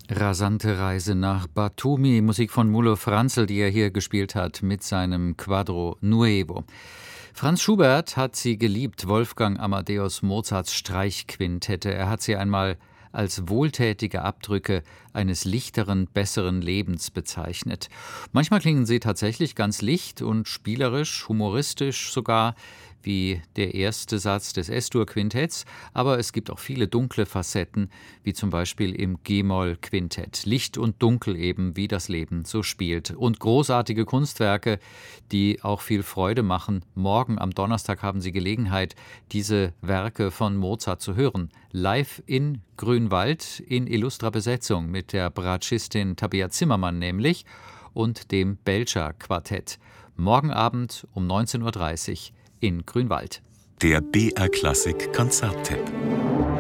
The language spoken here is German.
Rasante Reise nach Batumi, Musik von Mulo Franzl, die er hier gespielt hat mit seinem Quadro Nuevo. Franz Schubert hat sie geliebt, Wolfgang Amadeus Mozarts Streichquintette. Er hat sie einmal als wohltätige Abdrücke eines lichteren, besseren Lebens bezeichnet. Manchmal klingen sie tatsächlich ganz licht und spielerisch, humoristisch sogar, wie der erste Satz des S-Dur-Quintetts, aber es gibt auch viele dunkle Facetten, wie zum Beispiel im G-Moll-Quintett. Licht und Dunkel eben, wie das Leben so spielt. Und großartige Kunstwerke, die auch viel Freude machen. Morgen am Donnerstag haben Sie Gelegenheit, diese Werke von Mozart zu hören. Live in Grünwald in illustrer Besetzung mit der Bratschistin Tabea Zimmermann nämlich und dem Belcher Quartett. Morgen Abend um 19:30 Uhr in Grünwald. Der BR Klassik Konzerttipp.